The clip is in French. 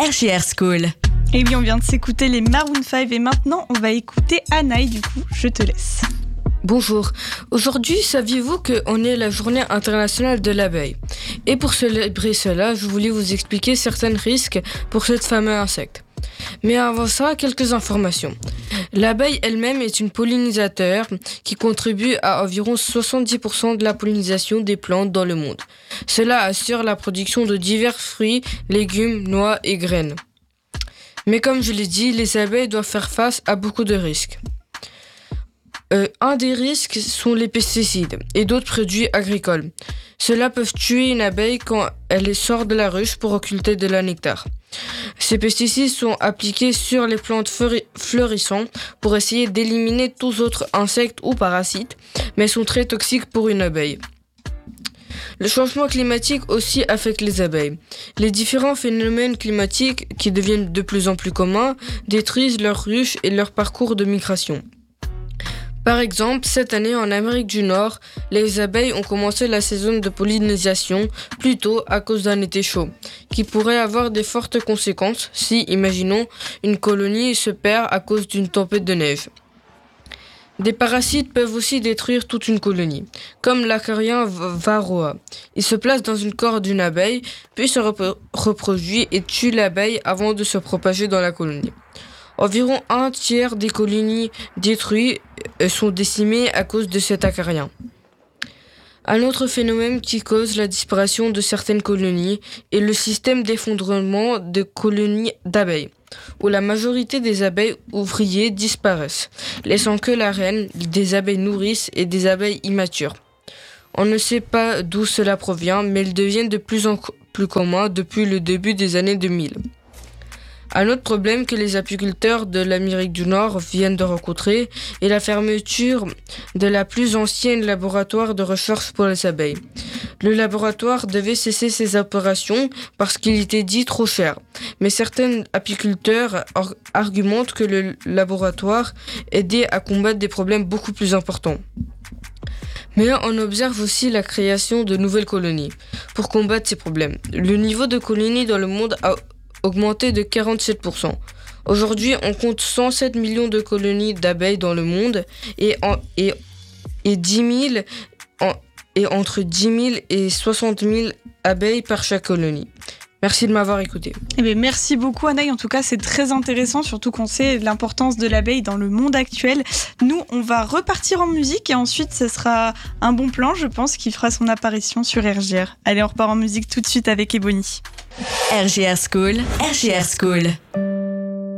RGR School. Et oui, on vient de s'écouter les Maroon 5 et maintenant on va écouter Anaï, du coup, je te laisse. Bonjour, aujourd'hui saviez-vous qu'on est la journée internationale de l'abeille? Et pour célébrer cela, je voulais vous expliquer certains risques pour cette fameux insecte. Mais avant ça, quelques informations. L'abeille elle-même est une pollinisateur qui contribue à environ 70% de la pollinisation des plantes dans le monde. Cela assure la production de divers fruits, légumes, noix et graines. Mais comme je l'ai dit, les abeilles doivent faire face à beaucoup de risques. Un des risques sont les pesticides et d'autres produits agricoles. Cela peut tuer une abeille quand elle sort de la ruche pour occulter de la nectar. Ces pesticides sont appliqués sur les plantes fleurissantes pour essayer d'éliminer tous autres insectes ou parasites, mais sont très toxiques pour une abeille. Le changement climatique aussi affecte les abeilles. Les différents phénomènes climatiques qui deviennent de plus en plus communs détruisent leurs ruches et leur parcours de migration. Par exemple, cette année en Amérique du Nord, les abeilles ont commencé la saison de pollinisation plus tôt à cause d'un été chaud, qui pourrait avoir de fortes conséquences si, imaginons, une colonie se perd à cause d'une tempête de neige. Des parasites peuvent aussi détruire toute une colonie, comme l'acarien varroa. Il se place dans une corps d'une abeille, puis se reproduit et tue l'abeille avant de se propager dans la colonie. Environ un tiers des colonies détruites sont décimées à cause de cet acarien. Un autre phénomène qui cause la disparition de certaines colonies est le système d'effondrement de colonies d'abeilles, où la majorité des abeilles ouvriers disparaissent, laissant que la reine, des abeilles nourrices et des abeilles immatures. On ne sait pas d'où cela provient, mais ils deviennent de plus en plus communs depuis le début des années 2000. Un autre problème que les apiculteurs de l'Amérique du Nord viennent de rencontrer est la fermeture de la plus ancienne laboratoire de recherche pour les abeilles. Le laboratoire devait cesser ses opérations parce qu'il était dit trop cher. Mais certains apiculteurs argumentent que le laboratoire aidait à combattre des problèmes beaucoup plus importants. Mais on observe aussi la création de nouvelles colonies pour combattre ces problèmes. Le niveau de colonies dans le monde a augmenté de 47%. Aujourd'hui, on compte 107 millions de colonies d'abeilles dans le monde et entre 10 000 et 60 000 abeilles par chaque colonie. Merci de m'avoir écouté. Eh bien, merci beaucoup Anaï, en tout cas c'est très intéressant, surtout qu'on sait l'importance de l'abeille dans le monde actuel. Nous, on va repartir en musique et ensuite ce sera un bon plan, je pense, qui fera son apparition sur RGR. Allez, on repart en musique tout de suite avec Ebony. RGR School, RGR School.